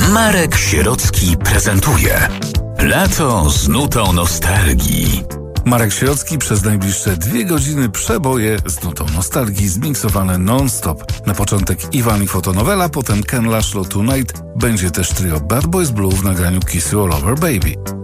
Marek Sierocki prezentuje Lato z nutą nostalgii. Marek Sierocki przez najbliższe 2 godziny przeboje z nutą nostalgii zmiksowane non-stop. Na początek Iwan i fotonowela, potem Ken Laszlo Tonight, będzie też trio Bad Boys Blue w nagraniu Kiss You All Over Baby.